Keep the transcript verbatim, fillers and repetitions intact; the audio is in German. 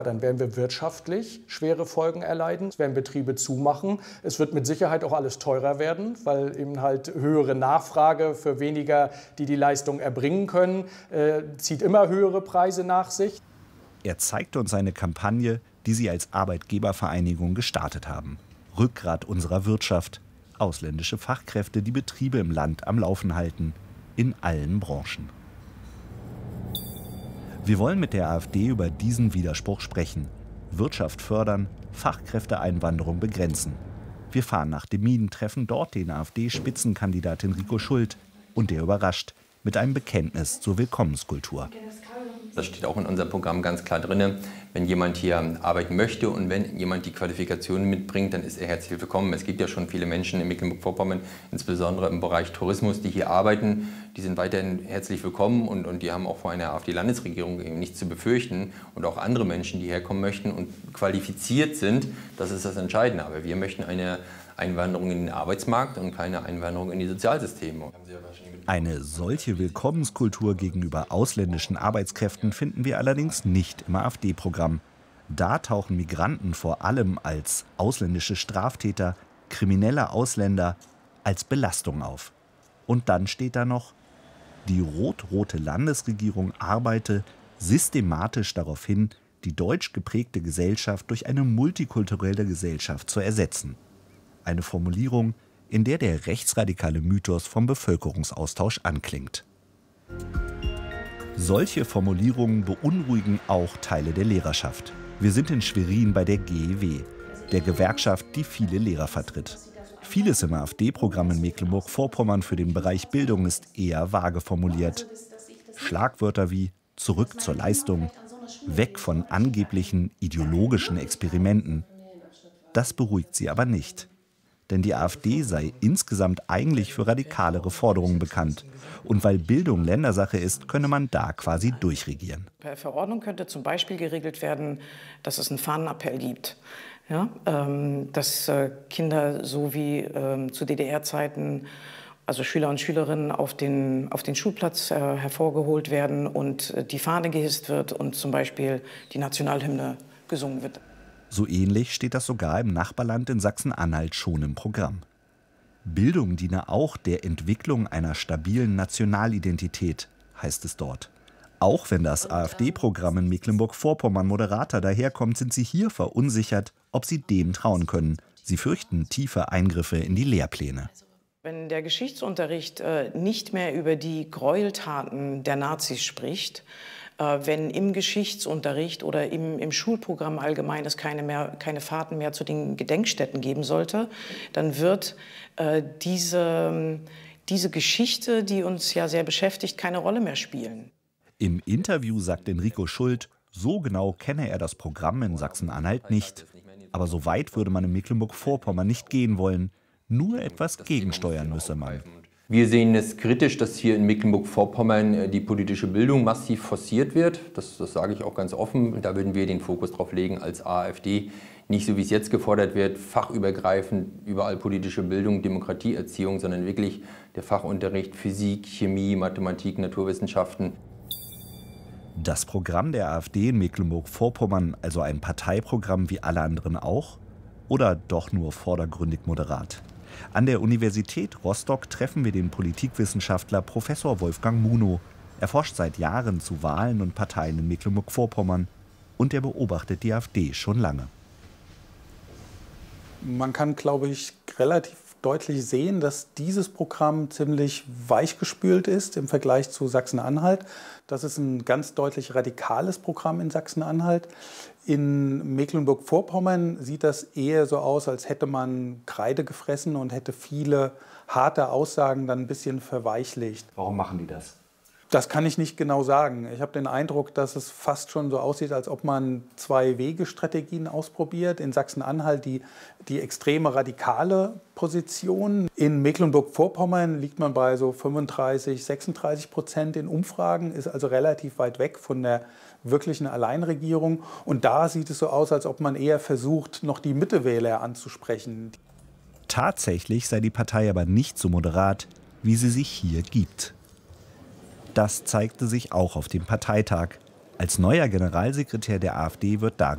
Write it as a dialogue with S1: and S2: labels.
S1: Dann werden wir wirtschaftlich schwere Folgen erleiden. Es werden Betriebe zumachen. Es wird mit Sicherheit auch alles teurer werden, weil eben halt höhere Nachfrage für weniger, die die Leistung erbringen können, äh, zieht immer höhere Preise nach sich.
S2: Er zeigte uns eine Kampagne, die sie als Arbeitgebervereinigung gestartet haben. Rückgrat unserer Wirtschaft. Ausländische Fachkräfte, die Betriebe im Land am Laufen halten. In allen Branchen. Wir wollen mit der AfD über diesen Widerspruch sprechen. Wirtschaft fördern, Fachkräfteeinwanderung begrenzen. Wir fahren nach Demmin, treffen dort den AfD-Spitzenkandidat Enrico Schult. Und der überrascht mit einem Bekenntnis zur Willkommenskultur.
S3: Das steht auch in unserem Programm ganz klar drin. Wenn jemand hier arbeiten möchte und wenn jemand die Qualifikationen mitbringt, dann ist er herzlich willkommen. Es gibt ja schon viele Menschen in Mecklenburg-Vorpommern, insbesondere im Bereich Tourismus, die hier arbeiten. Die sind weiterhin herzlich willkommen und, und die haben auch vor einer AfD-Landesregierung eben nichts zu befürchten. Und auch andere Menschen, die herkommen möchten und qualifiziert sind, das ist das Entscheidende. Aber wir möchten eine Einwanderung in den Arbeitsmarkt und keine Einwanderung in die Sozialsysteme.
S2: Eine solche Willkommenskultur gegenüber ausländischen Arbeitskräften finden wir allerdings nicht im AfD-Programm. Da tauchen Migranten vor allem als ausländische Straftäter, kriminelle Ausländer, als Belastung auf. Und dann steht da noch, die rot-rote Landesregierung arbeite systematisch darauf hin, die deutsch geprägte Gesellschaft durch eine multikulturelle Gesellschaft zu ersetzen. Eine Formulierung, in der der rechtsradikale Mythos vom Bevölkerungsaustausch anklingt. Solche Formulierungen beunruhigen auch Teile der Lehrerschaft. Wir sind in Schwerin bei der G E W, der Gewerkschaft, die viele Lehrer vertritt. Vieles im AfD-Programm in Mecklenburg-Vorpommern für den Bereich Bildung ist eher vage formuliert. Schlagwörter wie zurück zur Leistung, weg von angeblichen ideologischen Experimenten. Das beruhigt sie aber nicht. Denn die AfD sei insgesamt eigentlich für radikalere Forderungen bekannt. Und weil Bildung Ländersache ist, könne man da quasi durchregieren.
S4: Per Verordnung könnte zum Beispiel geregelt werden, dass es einen Fahnenappell gibt. Ja, ähm, dass äh, Kinder so wie ähm, zu D D R-Zeiten, also Schüler und Schülerinnen auf den, auf den Schulplatz äh, hervorgeholt werden und äh, die Fahne gehisst wird und zum Beispiel die Nationalhymne gesungen wird.
S2: So ähnlich steht das sogar im Nachbarland in Sachsen-Anhalt schon im Programm. Bildung diene auch der Entwicklung einer stabilen Nationalidentität, heißt es dort. Auch wenn das AfD-Programm in Mecklenburg-Vorpommern moderater daherkommt, sind sie hier verunsichert, ob sie dem trauen können. Sie fürchten tiefe Eingriffe in die Lehrpläne.
S4: Wenn der Geschichtsunterricht äh, nicht mehr über die Gräueltaten der Nazis spricht, wenn im Geschichtsunterricht oder im, im Schulprogramm allgemein es keine, mehr, keine Fahrten mehr zu den Gedenkstätten geben sollte, dann wird äh, diese, diese Geschichte, die uns ja sehr beschäftigt, keine Rolle mehr spielen.
S2: Im Interview sagt Enrico Schult, so genau kenne er das Programm in Sachsen-Anhalt nicht. Aber so weit würde man in Mecklenburg-Vorpommern nicht gehen wollen. Nur etwas gegensteuern müsse man.
S3: Wir sehen es kritisch, dass hier in Mecklenburg-Vorpommern die politische Bildung massiv forciert wird. Das, das sage ich auch ganz offen. Da würden wir den Fokus drauf legen als AfD. Nicht so, wie es jetzt gefordert wird, fachübergreifend, überall politische Bildung, Demokratieerziehung, sondern wirklich der Fachunterricht Physik, Chemie, Mathematik, Naturwissenschaften.
S2: Das Programm der AfD in Mecklenburg-Vorpommern, also ein Parteiprogramm wie alle anderen auch? Oder doch nur vordergründig moderat? An der Universität Rostock treffen wir den Politikwissenschaftler Professor Wolfgang Munow. Er forscht seit Jahren zu Wahlen und Parteien in Mecklenburg-Vorpommern und er beobachtet die AfD schon lange.
S1: Man kann, glaube ich, relativ deutlich sehen, dass dieses Programm ziemlich weichgespült ist im Vergleich zu Sachsen-Anhalt. Das ist ein ganz deutlich radikales Programm in Sachsen-Anhalt. In Mecklenburg-Vorpommern sieht das eher so aus, als hätte man Kreide gefressen und hätte viele harte Aussagen dann ein bisschen verweichlicht.
S2: Warum machen die das?
S1: Das kann ich nicht genau sagen. Ich habe den Eindruck, dass es fast schon so aussieht, als ob man Zwei-Wege-Strategien ausprobiert. In Sachsen-Anhalt die, die extreme radikale Position. In Mecklenburg-Vorpommern liegt man bei so fünfunddreißig, sechsunddreißig Prozent in Umfragen, ist also relativ weit weg von der wirklichen Alleinregierung. Und da sieht es so aus, als ob man eher versucht, noch die Mittewähler anzusprechen.
S2: Tatsächlich sei die Partei aber nicht so moderat, wie sie sich hier gibt. Das zeigte sich auch auf dem Parteitag. Als neuer Generalsekretär der AfD wird dargestellt.